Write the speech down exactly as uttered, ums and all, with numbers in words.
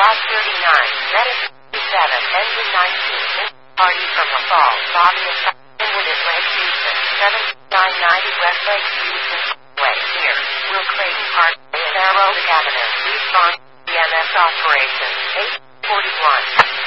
Block thirty-nine, Medic seven, Engine nineteen, party from La Falls, Lobby of Inwood at Lake Houston, seven nine ninety West Lake Houston Way, here, Will Clayton Parkway and Arrow Avenue, response, E M S operation, eight forty-one.